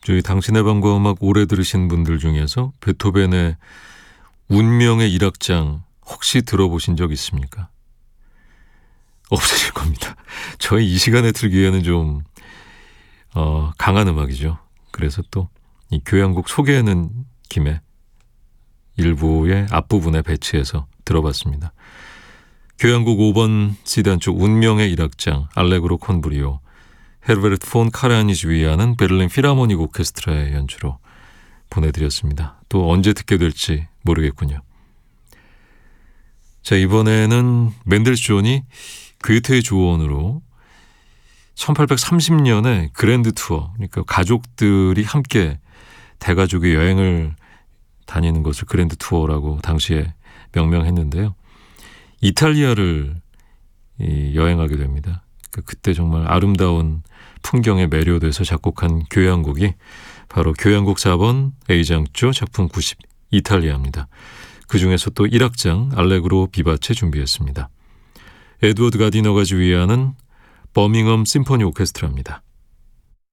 저희 당신의 방과 음악 오래 들으신 분들 중에서 베토벤의 운명의 일악장 혹시 들어보신 적 있습니까? 없으실 겁니다. 저희 이 시간에 틀기에는 좀 강한 음악이죠. 그래서 또 이 교향곡 소개하는 김에 일부의 앞부분에 배치해서 들어봤습니다. 교향곡 5번 CD 한 쪽 운명의 일악장 알레그로 콘 브리오 헤르베르트 폰 카라니지 위하는 베를린 필하모닉 오케스트라의 연주로 보내드렸습니다. 또 언제 듣게 될지 모르겠군요. 자, 이번에는 맨델스존이 괴테의 조언으로 1830년에 그랜드 투어, 그러니까 가족들이 함께 대가족의 여행을 다니는 것을 그랜드 투어라고 당시에 명명했는데요. 이탈리아를 여행하게 됩니다. 그때 정말 아름다운 풍경에 매료돼서 작곡한 교향곡이 바로 교향곡 4번 A장조 작품 90 이탈리아입니다. 그 중에서 또 1악장 알레그로 비바체 준비했습니다. 에드워드 가디너가 지휘하는 버밍엄 심포니 오케스트라입니다.